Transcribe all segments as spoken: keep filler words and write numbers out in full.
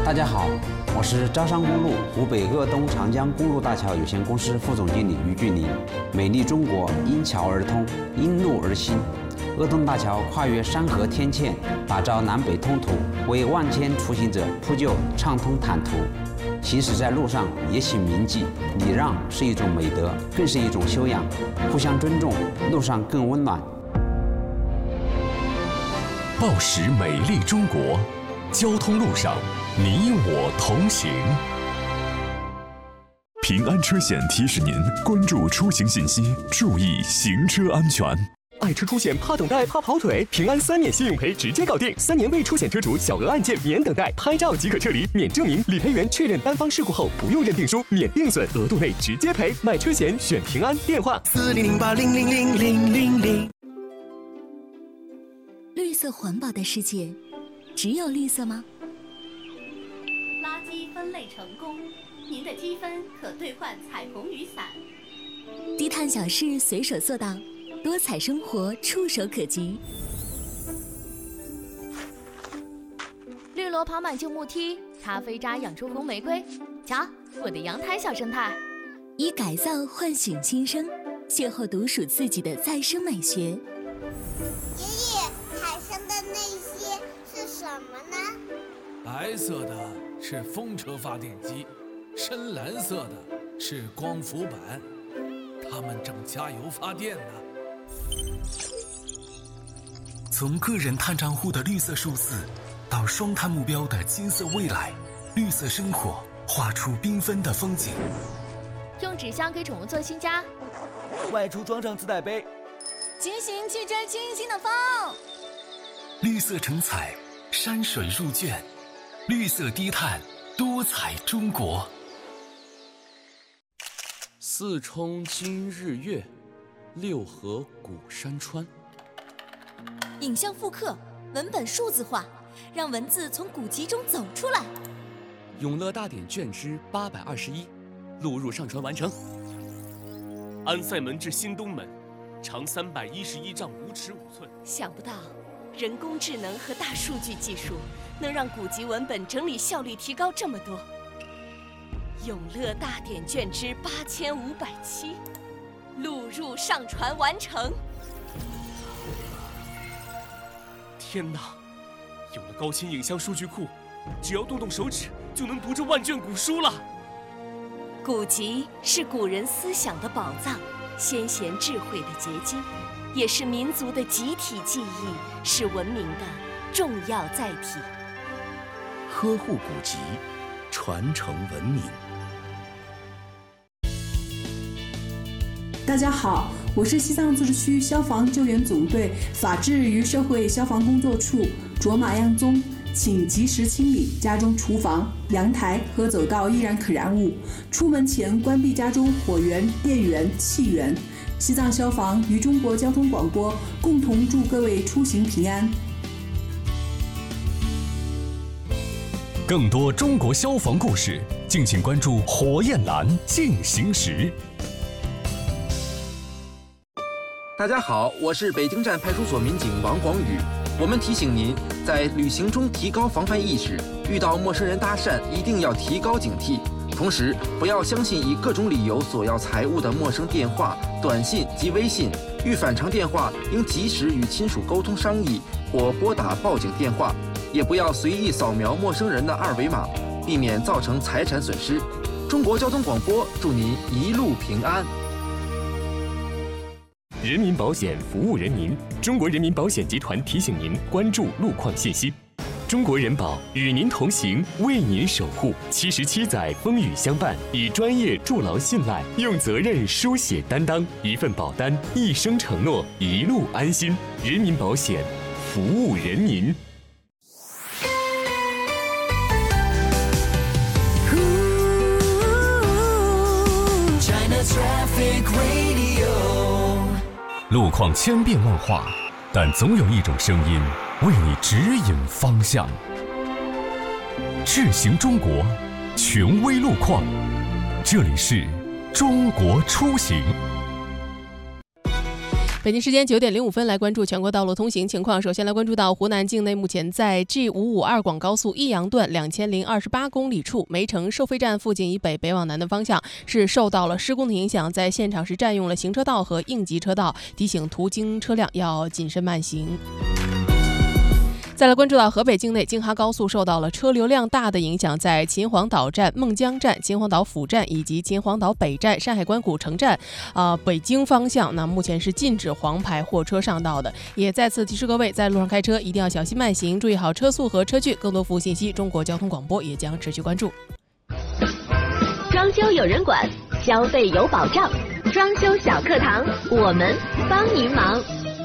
大家好，我是招商公路湖北鄂东长江公路大桥有限公司副总经理于俊林。美丽中国因桥而通，因路而兴。鄂东大桥跨越山河天堑，打造南北通途，为万千出行者铺就畅通坦途。行驶在路上也请铭记，礼让是一种美德，更是一种修养。互相尊重，路上更温暖。 报时美丽中国，交通路上你我同行。 平安车险提示您关注出行信息，注意行车安全。 爱车出险怕等待怕跑腿，平安三年信用赔直接搞定，三年未出险车主小额案件免等待，拍照即可撤离，免证明，理赔员确认单方事故后不用认定书，免定损，额度内直接赔。买车险选平安，电话四零零八零零零零零零。 绿色环保的世界，只有绿色吗？ 垃圾分类成功，您的积分可兑换彩虹雨伞。 低碳小事随手做到，多彩生活触手可及。 绿萝跑满旧木梯，咖啡渣养出红玫瑰。瞧，我的阳台小生态。 以改造唤醒新生，邂逅独属自己的再生美学。 爷爷，海上的那些是什么呢？ 白色的是风车发电机，深蓝色的是光伏板，它们正加油发电呢。 从个人碳账户的绿色数字，到双碳目标的金色未来，绿色生活画出缤纷的风景。 用纸箱给宠物做新家， 外出装上自带杯， 骑行去追清新的风。 绿色成彩，山水入卷，绿色低碳，多彩中国。 四冲今日月，六合古山川。 影像复刻，文本数字化，让文字从古籍中走出来。 永乐大典卷之八百二十一，录入上传完成。 安塞门至新东门，长三百一十一丈五尺五寸。 想不到，人工智能和大数据技术能让古籍文本整理效率提高这么多。永乐大典卷之八千五百七，录入上传完成。 天哪！有了高清影像数据库，只要动动手指就能读这万卷古书了。 古籍是古人思想的宝藏，先贤智慧的结晶，也是民族的集体记忆，是文明的重要载体。 呵护古籍，传承文明。 大家好，我是西藏自治区消防救援总队法制与社会消防工作处卓玛样宗，请及时清理家中厨房、阳台和走道易燃可燃物，出门前关闭家中火源、电源、气源。西藏消防与中国交通广播共同祝各位出行平安。 更多中国消防故事，敬请关注火焰蓝进行时。 大家好，我是北京站派出所民警王广宇。我们提醒您，在旅行中提高防范意识，遇到陌生人搭讪一定要提高警惕。同时，不要相信以各种理由索要财物的陌生电话、短信及微信。遇反常电话，应及时与亲属沟通商议，或拨打报警电话。也不要随意扫描陌生人的二维码，避免造成财产损失。中国交通广播祝您一路平安。 人民保险服务人民，中国人民保险集团提醒您关注路况信息。中国人保与您同行，为您守护。七十七载风雨相伴，以专业筑牢信赖，用责任书写担当。一份保单，一生承诺，一路安心。人民保险，服务人民。路况千变万化，但总有一种声音为你指引方向。智行中国，权威路况，这里是中国出行。 北京时间九点零五分，来关注全国道路通行情况。首先来关注到湖南境内，目前在 G 五五二广高速益阳段两千零二十八公里处梅城收费站附近以北北往南的方向是受到了施工的影响，在现场是占用了行车道和应急车道，提醒途经车辆要谨慎慢行。再来关注到河北境内，京哈高速受到了车流量大的影响，在秦皇岛站、孟江站、秦皇岛府站以及秦皇岛北站、山海关古城站啊、呃、北京方向，那目前是禁止黄牌货车上道的。也再次提示各位，在路上开车一定要小心慢行，注意好车速和车距。更多服务信息，中国交通广播也将持续关注。 装修有人管，消费有保障，装修小课堂，我们帮您忙。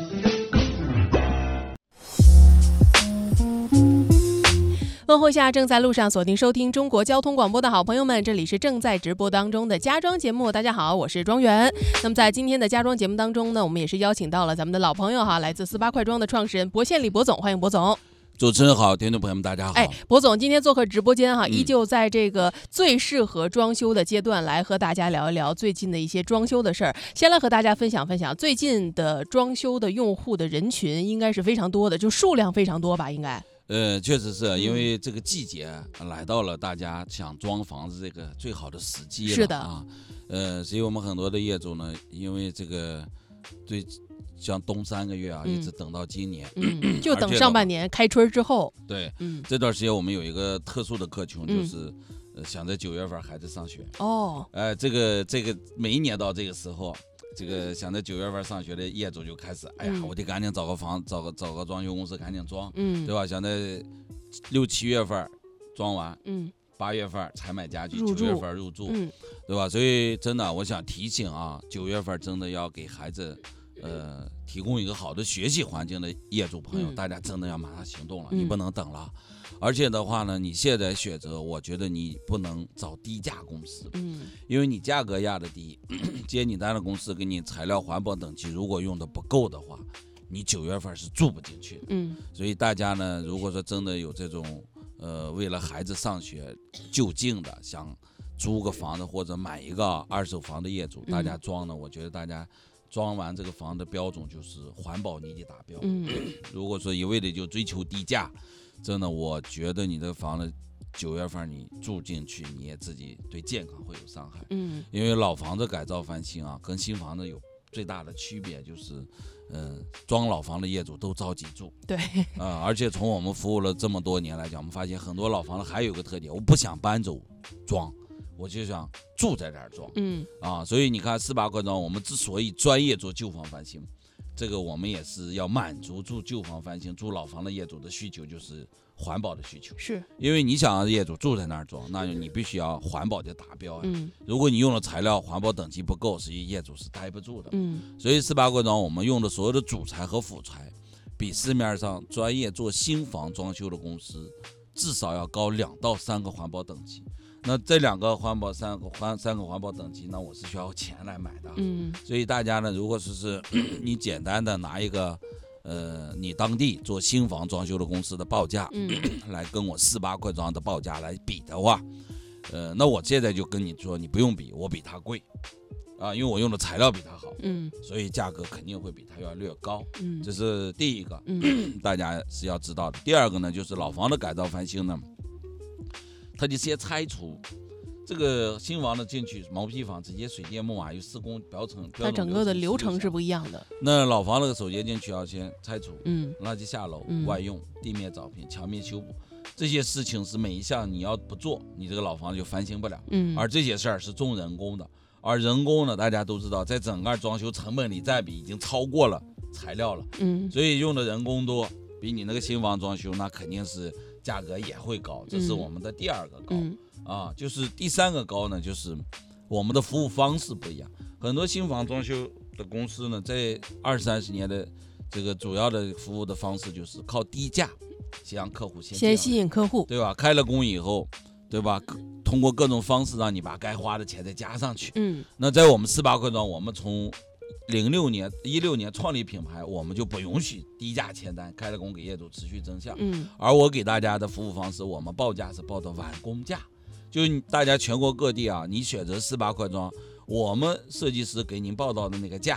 问候一下正在路上锁定收听中国交通广播的好朋友们，这里是正在直播当中的家装节目。大家好，我是庄园。那么在今天的家装节目当中呢，我们也是邀请到了咱们的老朋友哈，来自四八快装的创始人博宪李博总，欢迎博总。 主持人好，听众朋友们大家好。 哎，博总今天做客直播间哈，依旧在这个最适合装修的阶段来和大家聊一聊最近的一些装修的事儿。先来和大家分享分享最近的装修的用户的人群应该是非常多的，就数量非常多吧，应该。 呃，确实是因为这个季节来到了，大家想装房子这个最好的时机了。 是的啊，呃，所以我们很多的业主呢，因为这个对像冬三个月啊，嗯、一直等到今年， 嗯、就等上半年开春之后。 对，嗯，这段时间我们有一个特殊的客群，就是、嗯呃、想在九月份孩子上学。 哦， 哎、呃，这个这个每一年到这个时候。这个想在九月份上学的业主就开始，哎呀，我得赶紧找个房，找个找个装修公司赶紧装，嗯，对吧？想在六七月份装完，嗯，八月份采买家具，九月份入住，嗯，对吧？所以真的，我想提醒啊，九月份真的要给孩子，呃，提供一个好的学习环境的业主朋友，嗯、大家真的要马上行动了，嗯、你不能等了。而且的话呢，你现在选择，我觉得你不能找低价公司，嗯，因为你价格压的低，接你单的公司给你材料环保等级如果用的不够的话，你九月份是住不进去的，嗯，所以大家呢，如果说真的有这种呃为了孩子上学就近的想租个房子或者买一个二手房的业主，大家装呢，我觉得大家装完这个房的标准就是环保你得达标，嗯，如果说一味的就追求低价。真的，我觉得你的房子九月份你住进去，你也自己对健康会有伤害。嗯，因为老房子改造翻新啊，跟新房子有最大的区别就是，呃，装老房的业主都着急住。 对，啊、 呃，而且从我们服务了这么多年来讲，我们发现很多老房子还有一个特点，我不想搬走装，我就想住在这儿装。嗯，啊，所以你看四八快装，我们之所以专业做旧房翻新。这个我们也是要满足住旧房翻新、住老房的业主的需求，就是环保的需求。 是， 因为你想让业主住在那儿装，那你必须要环保的达标呀。嗯，如果你用的材料环保等级不够，实际业主是待不住的。嗯，所以四八快装我们用的所有的主材和辅材，比市面上专业做新房装修的公司至少要高两到三个环保等级。那这两个环保三个环三个环保等级，那我是需要钱来买的。嗯，所以大家呢，如果说是你简单的拿一个，呃，你当地做新房装修的公司的报价，嗯，来跟我四八快装的报价来比的话，呃，那我现在就跟你说，你不用比，我比它贵，啊，因为我用的材料比它好，嗯，所以价格肯定会比它要略高，嗯，这是第一个，嗯，大家是要知道的。第二个呢，就是老房的改造翻新呢。它就先拆除这个新房的进去毛坯房，直接水电木瓦有施工标准， 它整个的流程是不一样的。 那老房那个首先进去要先拆除，嗯，垃圾下楼、嗯、外用、地面凿平、墙面修补，这些事情是每一项你要不做，你这个老房就翻新不了。嗯，而这些事儿是重人工的，而人工呢，大家都知道，在整个装修成本里占比已经超过了材料了。嗯，所以用的人工多，比你那个新房装修那肯定是。价格也会高，这是我们的第二个高、嗯、啊，就是第三个高呢，就是我们的服务方式不一样。很多新房装修的公司呢，在二三十年的这个主要的服务的方式就是靠低价先让客户先先吸引客户， 对吧？开了工以后，对吧？通过各种方式让你把该花的钱再加上去。嗯，那在我们四八快装，我们从零六年、一六年创立品牌，我们就不允许低价签单，开了工给业主持续增项。嗯，而我给大家的服务方式，我们报价是报的完工价，就是大家全国各地啊，你选择四八快装，我们设计师给您报到的那个价，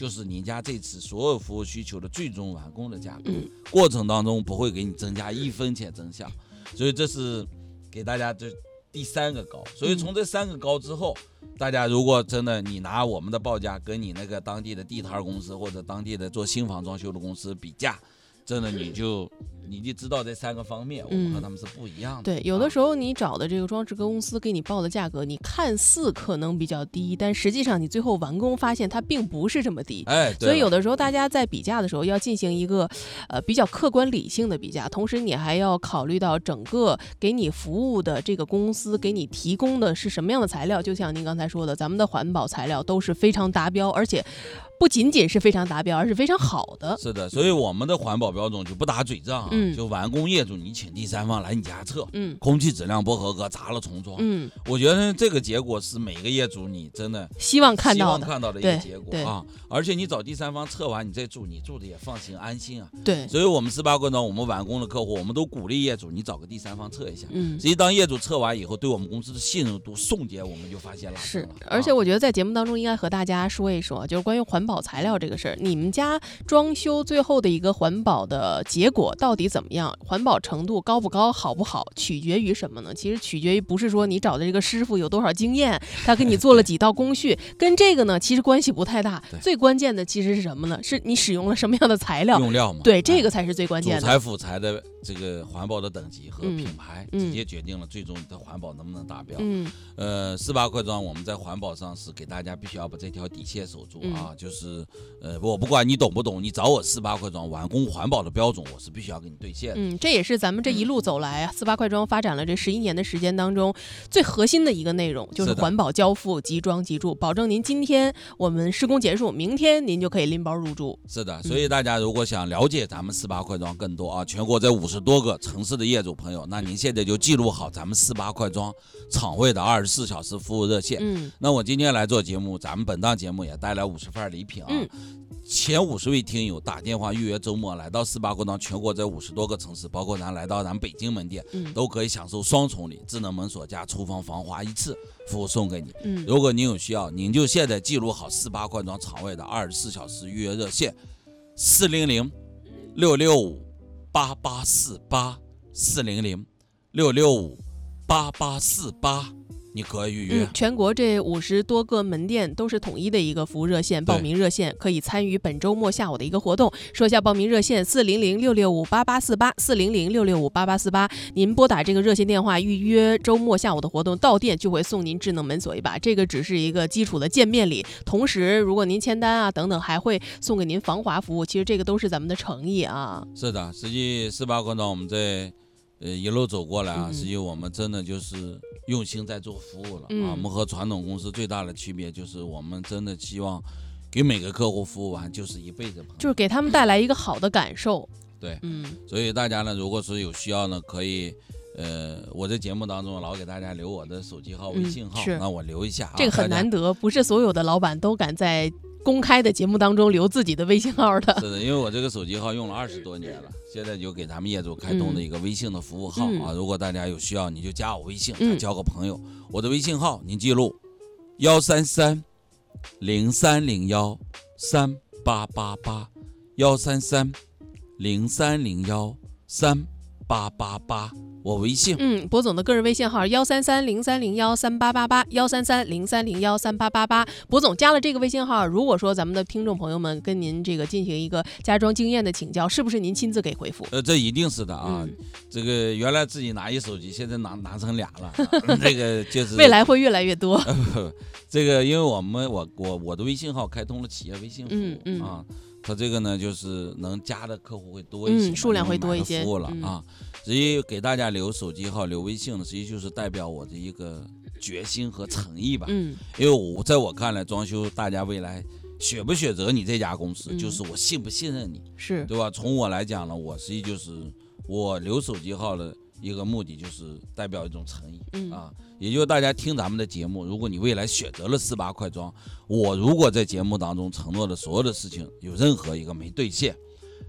就是您家这次所有服务需求的最终完工的价格， 嗯、 过程当中不会给你增加一分钱增项，所以这是给大家这第三个高。所以从这三个高之后，嗯、大家如果真的你拿我们的报价跟你那个当地的地摊公司或者当地的做新房装修的公司比价，真的你就你就知道这三个方面，我们和他们是不一样的。 对，有的时候你找的这个装饰公司给你报的价格，你看似可能比较低，但实际上你最后完工发现它并不是这么低。 哎， 所以有的时候大家在比价的时候要进行一个呃比较客观理性的比价，同时你还要考虑到整个给你服务的这个公司给你提供的是什么样的材料。就像您刚才说的，咱们的环保材料都是非常达标，而且不仅仅是非常达标，而是非常好的。 是的，所以我们的环保标准就不打嘴仗、啊，嗯，就完工业主你请第三方来你家测，嗯，空气质量不合格，砸了重装，嗯，我觉得这个结果是每个业主你真的希望看到的， 希望看到的一个结果啊。而且你找第三方测完你再住，你住的也放心安心啊。 对， 所以我们四八冠庄我们完工的客户，我们都鼓励业主你找个第三方测一下。 嗯， 实际当业主测完以后，对我们公司的信任度送节我们就发现了。 是，而且我觉得在节目当中应该和大家说一说，就是关于环保材料这个事儿。你们家装修最后的一个环保的结果到底怎么样？环保程度高不高、好不好，取决于什么呢？其实取决于不是说你找的这个师傅有多少经验，他给你做了几道工序，跟这个呢其实关系不太大。最关键的其实是什么呢？是你使用了什么样的材料？ 用料嘛。 对，这个才是最关键的。 主材辅材的这个环保的等级和品牌，嗯、直接决定了最终的环保能不能达标。 嗯， 呃，四八块庄我们在环保上是给大家必须要把这条底线守住啊，嗯、就是呃。我不管你懂不懂，你找我四八块庄完工环保的标准，我是必须要给你兑现的。 嗯，这也是咱们这一路走来啊，四八块庄发展了这十一年的时间当中，最核心的一个内容就是环保交付，即装即住，保证您今天我们施工结束，明天您就可以拎包入住。 是的，所以大家如果想了解咱们四八块庄更多啊，全国这五十多个城市的业主朋友，那您现在就记录好咱们四八块庄厂会的二十四小时服务热线。嗯，那我今天来做节目，咱们本档节目也带来五十份礼品啊。嗯，前五十位听友打电话预约周末来到四八冠庄，全国这五十多个城市，包括咱来到咱北京门店，嗯、都可以享受双重礼：智能门锁加厨房防滑一次服务送给你。嗯，如果您有需要，您就现在记录好四八冠庄厂位的二十四小时预约热线：四零零六六五八八四八四零零六六五八八四八。你可以预约、 嗯、全国这五十多个门店都是统一的一个服务热线，报名热线可以参与本周末下午的一个活动。说一下报名热线：四零零六六五八八四八，四零零六六五八八四八。您拨打这个热线电话预约周末下午的活动，到店就会送您智能门锁一把。这个只是一个基础的见面礼，同时如果您签单啊等等，还会送给您防滑服务。其实这个都是咱们的诚意啊。 是的，实际四八冠庄我们在呃一路走过来啊，实际我们真的就是用心在做服务了、嗯、啊。我们和传统公司最大的区别就是我们真的希望给每个客户服务完就是一辈子， 就是给他们带来一个好的感受。 对，嗯，所以大家呢，如果是有需要呢，可以，呃，我在节目当中老给大家留我的手机号、微信号， 嗯、 那我留一下、啊。 这个很难得，不是所有的老板都敢在公开的节目当中留自己的微信号的。 是的，因为我这个手机号用了二十多年了，现在就给咱们业主开通的一个微信的服务号、嗯、啊。如果大家有需要，你就加我微信，咱交个朋友。嗯、我的微信号您记录：幺三三零三零幺三八八八，幺三三零三零幺三八八八。我微信， 嗯，博总的个人微信号幺三三零三零幺三八八八，幺三三零三零幺三八八八。博总加了这个微信号，如果说咱们的听众朋友们跟您这个进行一个家装经验的请教，是不是您亲自给回复？ 呃，这一定是的啊。嗯、这个原来自己拿一手机，现在拿拿成俩了，啊、这个就是未来会越来越多。 呃、这个因为我们我我我的微信号开通了企业微信服务、 嗯嗯、 啊。它这个呢，就是能加的客户会多一些， 嗯、数量会多一些， 服务了、嗯、啊。至于给大家留手机号、留微信的，实际就是代表我的一个决心和诚意吧。嗯，因为我在我看来，装修大家未来选不选择你这家公司，嗯、就是我信不信任你， 是对吧？从我来讲呢，我实际就是我留手机号的一个目的，就是代表一种诚意、嗯、啊。也就是大家听咱们的节目，如果你未来选择了四八块庄，我如果在节目当中承诺的所有的事情有任何一个没兑现，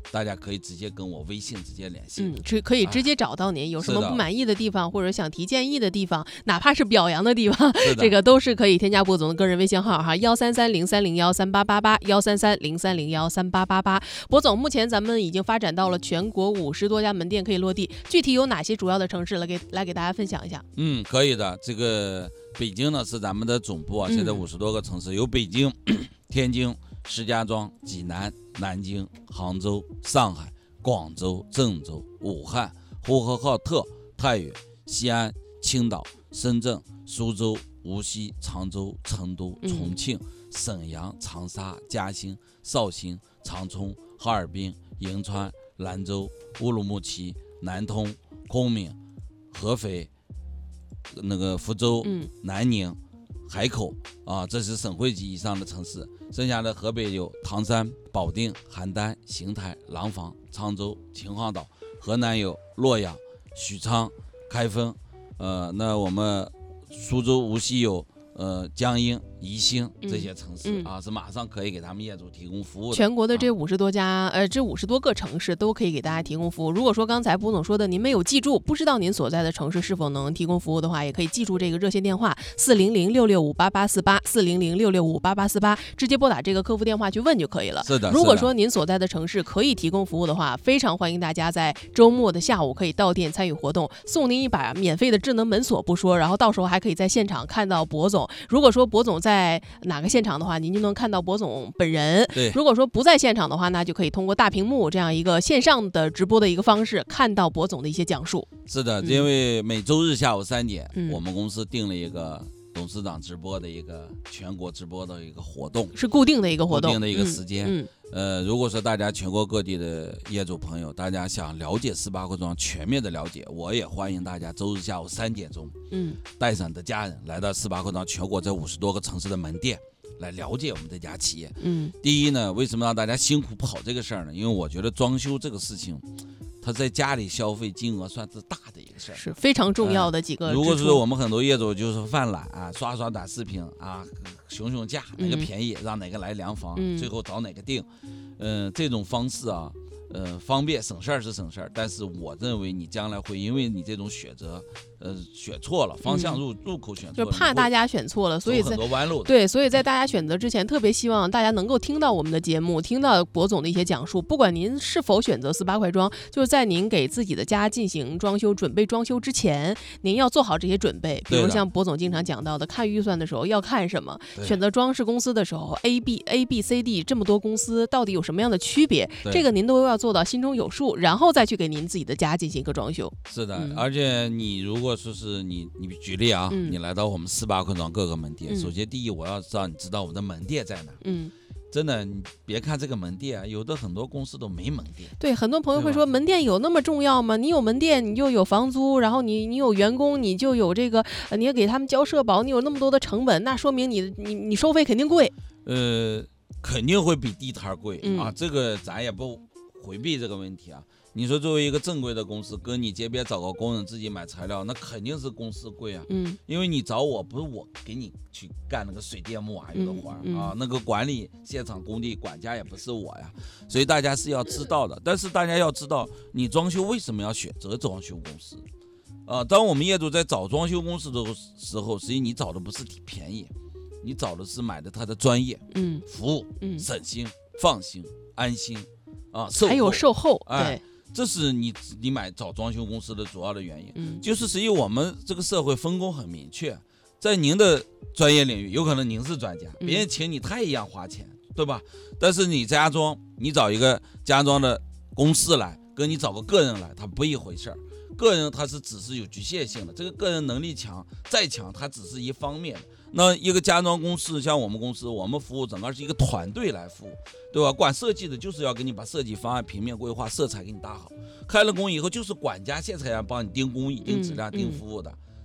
大家可以直接跟我微信直接联系， 嗯，只可以直接找到您，有什么不满意的地方或者想提建议的地方，哪怕是表扬的地方，这个都是可以添加博总的个人微信号哈，幺三三零三零幺三八八八，幺三三零三零幺三八八八。博总，目前咱们已经发展到了全国五十多家门店可以落地，具体有哪些主要的城市来给来给大家分享一下？ 嗯，可以的。这个北京呢是咱们的总部啊，现在五十多个城市，有北京、天津、石家庄、济南、南京、杭州、上海、广州、郑州、武汉、呼和浩特、太原、西安、青岛、深圳、苏州、无锡、常州、成都、重庆、沈阳、长沙、嘉兴、绍兴、长春、哈尔滨、银川、兰州、乌鲁木齐、南通、昆明、合肥、那个福州、嗯、南宁、海口啊，这是省会级以上的城市。剩下的河北有唐山、保定、邯郸、邢台、廊坊、沧州、秦皇岛；河南有洛阳、许昌、开封。呃，那我们苏州、无锡有呃江阴、宜兴这些城市、嗯、啊，是马上可以给他们业主提供服务的。 全国的这五十多家、啊、呃，这五十多个城市都可以给大家提供服务。如果说刚才博总说的您没有记住，不知道您所在的城市是否能提供服务的话，也可以记住这个热线电话四零零六六五八八四八四零零六六五八八四八，直接拨打这个客服电话去问就可以了。 是的。 如果说您所在的城市可以提供服务的话，非常欢迎大家在周末的下午可以到店参与活动，送您一把免费的智能门锁不说，然后到时候还可以在现场看到博总。如果说博总在哪个现场的话，您就能看到博总本人。 对， 如果说不在现场的话，那就可以通过大屏幕这样一个线上的直播的一个方式，看到博总的一些讲述。 是的，嗯、因为每周日下午三点、嗯，我们公司定了一个董事长直播的一个全国直播的一个活动， 是固定的一个活动， 固定的一个时间。 嗯嗯呃，如果说大家全国各地的业主朋友，大家想了解斯巴克庄全面的了解，我也欢迎大家周日下午三点钟，嗯，带上你的家人来到斯巴克庄全国这五十多个城市的门店。来了解我们这家企业。嗯，第一呢，为什么让大家辛苦跑这个事儿呢？因为我觉得装修这个事情，它在家里消费金额算是大的一个事儿， 是非常重要的几个、呃。 如果是我们很多业主就是犯懒啊，刷刷短视频啊，熊熊价，哪个便宜、嗯、让哪个来量房、嗯，最后找哪个定，嗯、呃，这种方式啊。呃，方便省事儿是省事儿，但是我认为你将来会因为你这种选择，呃，选错了方向入、嗯、入口选错了， 就怕大家选错了，所以在很多弯路。 对，所以在大家选择之前，特别希望大家能够听到我们的节目，听到博总的一些讲述。不管您是否选择四八快装，就是在您给自己的家进行装修、准备装修之前，您要做好这些准备。比如像博总经常讲到的，看预算的时候要看什么，选择装饰公司的时候 ，A B A B C D 这么多公司到底有什么样的区别，这个您都要做到心中有数，然后再去给您自己的家进行一个装修。 是的，嗯、而且你如果说是你，你举例啊，嗯、你来到我们斯巴克庄各个门店、嗯，首先第一，我要知道你知道我们的门店在哪。嗯。真的，你别看这个门店啊，有的很多公司都没门店。 对，很多朋友会说，门店有那么重要吗？你有门店，你就有房租，然后你你有员工，你就有这个，呃、你要给他们交社保，你有那么多的成本，那说明你你你收费肯定贵。 呃，肯定会比地摊贵、嗯、啊，这个咱也不回避这个问题啊。你说作为一个正规的公司，跟你街边找个工人自己买材料，那肯定是公司贵啊。嗯，因为你找我不是我给你去干那个水电木瓦油的活、嗯嗯、啊，那个管理现场工地管家也不是我呀，所以大家是要知道的。但是大家要知道，你装修为什么要选择装修公司？啊，当我们业主在找装修公司的时候，实际你找的不是便宜，你找的是买的他的专业，嗯，服务，嗯，省心、放心、安心，啊，售后还有售后， 哎。 对。 这是你你买找装修公司的主要的原因，嗯，就是实际我们这个社会分工很明确，在您的专业领域，有可能您是专家，别人请你他也一样花钱，对吧？但是你家装，你找一个家装的公司来，跟你找个个人来，它不一回事儿。个人他是只是有局限性的，这个个人能力强再强，他只是一方面。那一个家装公司，像我们公司，我们服务整个是一个团队来服务，对吧？管设计的就是要给你把设计方案、平面规划、色彩给你搭好，开了工以后就是管家现场要帮你定工艺、定质量、定服务的。嗯嗯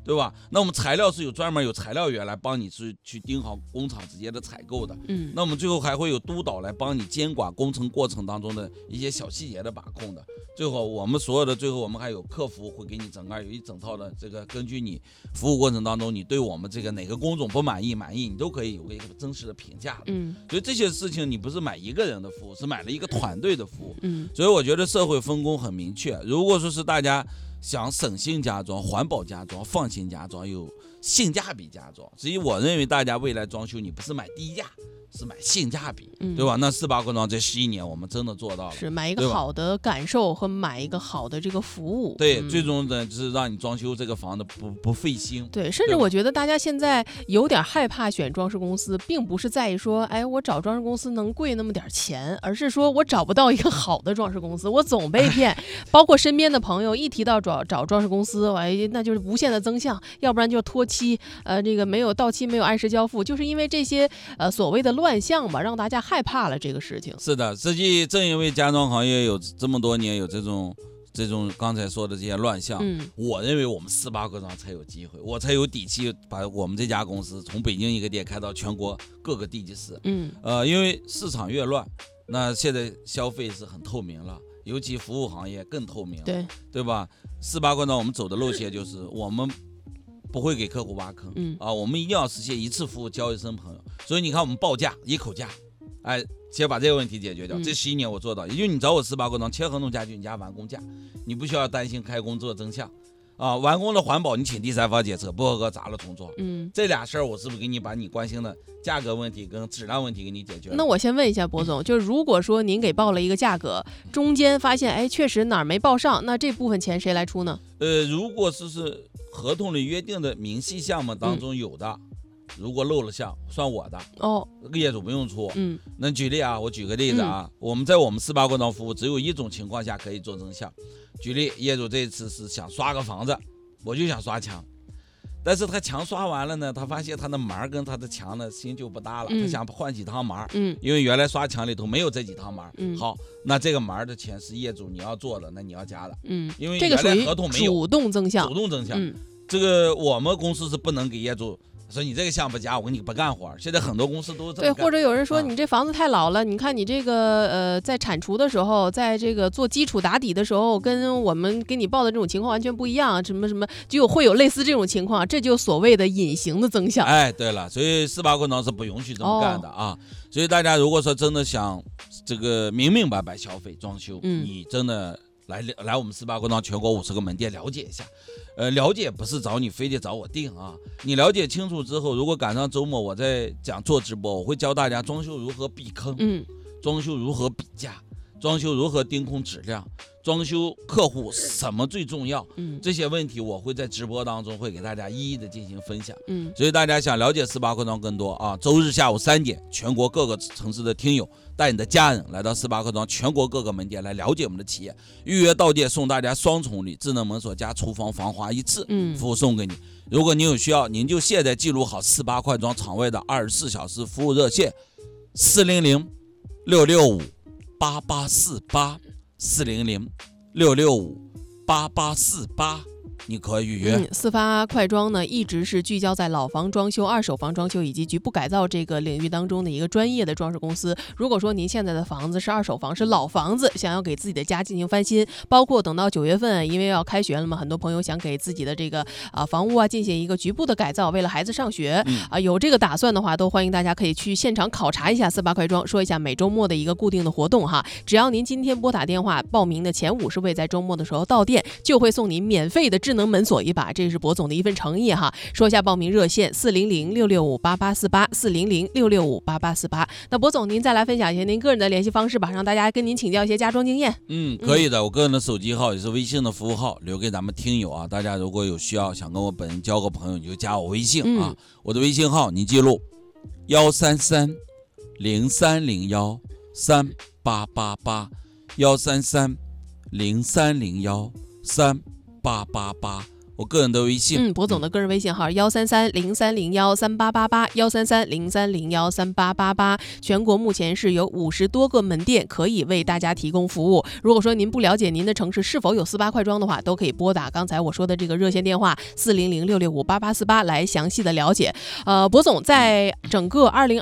对吧？那我们材料是有专门有材料员来帮你去去盯好工厂直接的采购的， 嗯， 那我们最后还会有督导来帮你监管工程过程当中的一些小细节的把控的。最后我们所有的最后我们还有客服会给你整个有一整套的这个，根据你服务过程当中你对我们这个哪个工种不满意满意，你都可以有一个真实的评价的。 嗯， 所以这些事情你不是买一个人的服务，是买了一个团队的服务。 嗯， 所以我觉得社会分工很明确。如果说是大家想省心家装、环保家装、放心家装、有性价比家装，所以我认为大家未来装修你不是买低价，是买性价比， 嗯、 对吧？那四八扩装这十一年我们真的做到了， 是买一个好的感受和买一个好的这个服务。 对， 嗯、 最终的就是让你装修这个房子不不费心。 对，甚至我觉得大家现在有点害怕选装饰公司，并不是在于说，哎，我找装饰公司能贵那么点钱，而是说我找不到一个好的装饰公司，我总被骗。包括身边的朋友一提到找找装饰公司，哎，那就是无限的增项，要不然就拖期，呃，这个没有到期，没有按时交付，就是因为这些呃所谓的乱象吧，让大家害怕了这个事情。 是的，实际正因为家装行业有这么多年有这种这种刚才说的这些乱象， 嗯， 我认为我们四八扩装才有机会，我才有底气把我们这家公司从北京一个店开到全国各个地级市。 嗯， 呃，因为市场越乱，那现在消费是很透明了，尤其服务行业更透明了， 对对吧？四八扩装我们走的路线就是我们不会给客户挖坑， 嗯啊，我们一定要实现一次服务交一生朋友。所以你看我们报价一口价，哎，先把这个问题解决掉。 嗯、 这十一年我做到，也就是你找我四八扩装签合同家具，你加完工价，你不需要担心开工做增项。啊，完工的环保你请第三方检测，不合格砸了重做。 嗯， 这俩事儿我是不是给你把你关心的价格问题跟质量问题给你解决了？ 那我先问一下博总，就是如果说您给报了一个价格，中间发现哎确实哪儿没报上，那这部分钱谁来出呢？ 呃，如果是是合同里约定的明细项目当中有的，嗯、如果漏了项算我的哦， 业主不用出。 嗯， 那举例啊，我举个例子啊，嗯、我们在我们四八扩装服务只有一种情况下可以做增项。举例，业主这次是想刷个房子，我就想刷墙，但是他墙刷完了呢，他发现他的门跟他的墙呢新旧不搭了，嗯、他想换几趟门， 嗯， 因为原来刷墙里头没有这几趟门， 嗯， 好，那这个门的钱是业主你要做的，那你要加的， 嗯， 因为原来合同没有， 主动增项， 主动增项， 嗯， 这个我们公司是不能给业主说你这个项不加，我给你不干活。现在很多公司都是这么干。 对，或者有人说你这房子太老了，啊、你看你这个呃，在铲除的时候，在这个做基础打底的时候，跟我们给你报的这种情况完全不一样，什么什么就会有类似这种情况，这就所谓的隐形的增项。 哎，对了，所以四八扩装是不允许这么干的啊。哦、所以大家如果说真的想这个明明白白消费装修， 嗯、 你真的来来我们四八扩装全国五十个门店了解一下。呃，了解不是找你非得找我定啊，你了解清楚之后，如果赶上周末我在讲做直播，我会教大家装修如何避坑， 嗯， 装修如何比价，装修如何盯控质量，装修客户什么最重要， 嗯， 这些问题我会在直播当中会给大家一一的进行分享， 嗯， 所以大家想了解四八扩装更多啊，周日下午三点，全国各个城市的听友带你的家人来到四八扩装全国各个门店来了解我们的企业，预约到店送大家双重礼，智能门锁加厨房防滑一次， 嗯， 服务送给你。如果您有需要，您就现在记录好四八扩装场外的二十四小时服务热线，四零零六六五八八四八，四零零六六五八八四八。你可以预约。 嗯，四发快装呢，一直是聚焦在老房装修、二手房装修以及局部改造这个领域当中的一个专业的装饰公司。如果说您现在的房子是二手房，是老房子，想要给自己的家进行翻新，包括等到九月份，因为要开学了嘛，很多朋友想给自己的这个啊房屋啊进行一个局部的改造，为了孩子上学、 嗯、 啊有这个打算的话，都欢迎大家可以去现场考察一下四八快装，说一下每周末的一个固定的活动哈。只要您今天拨打电话报名的前五十位在周末的时候到店，就会送你免费的智能门锁一把，这是博总的一份诚意哈。说一下报名热线：四零零六六五八八四八，四零零六六五八八四八。那博总，您再来分享一下您个人的联系方式吧，让大家跟您请教一些家装经验。 嗯，可以的。我个人的手机号也是微信的服务号，留给咱们听友啊。大家如果有需要想跟我本人交个朋友，你就加我微信啊。 嗯、 我的微信号你记录：幺三三零三零幺三八八八，幺三三零三零幺三八八八。 我个人的微信， 嗯，博总的个人微信号幺三三零三零幺三八八八，幺三三零三零幺三八八八。全国目前是有五十多个门店可以为大家提供服务。如果说您不了解您的城市是否有四八快装的话，都可以拨打刚才我说的这个热线电话四零零六六五八八四八来详细的了解。呃，博总在整个二零